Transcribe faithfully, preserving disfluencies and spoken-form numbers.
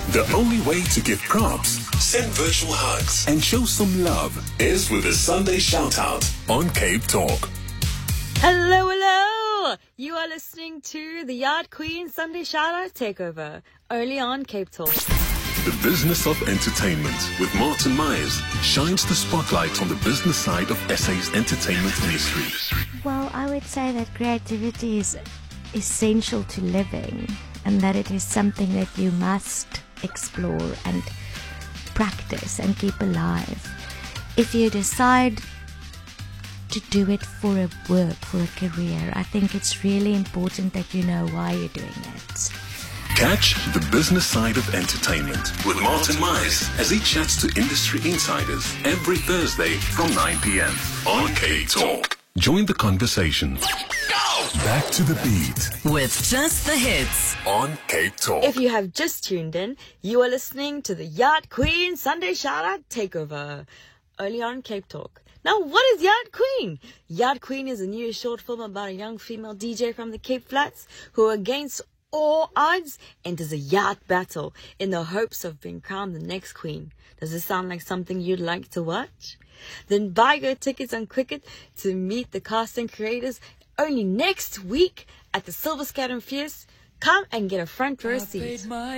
The only way to give props, send virtual hugs, and show some love is with a Sunday shout-out on Cape Talk. Hello, hello! You are listening to the Yard Queen Sunday Shout-Out Takeover, early on Cape Talk. The business of entertainment with Martin Myers shines the spotlight on the business side of S A's entertainment industry. Well, I would say that creativity is essential to living and that it is something that you must explore and practice and keep alive. If you decide to do it for a work, for a career, I think it's really important that you know why you're doing it. Catch the business side of entertainment with Martin Myers as he chats to industry insiders every Thursday from nine p.m. on Cape Talk. Join the conversation. Go! Back to the beat with just the hits on Cape Talk. If you have just tuned in, you are listening to the Yard Queen Sunday Shout-Out Takeover, early on Cape Talk. Now, what is Yard Queen? Yard Queen is a new short film about a young female D J from the Cape Flats who, against all odds, enters a yacht battle in the hopes of being crowned the next queen. Does this sound like something you'd like to watch? Then buy your tickets on Quicket to meet the cast and creators only next week at the Silver Scat and Fierce. Come and get a front row seat.